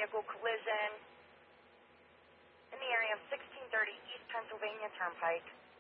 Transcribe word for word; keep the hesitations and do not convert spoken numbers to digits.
vehicle collision in the area of sixteen thirty East Pennsylvania Turnpike.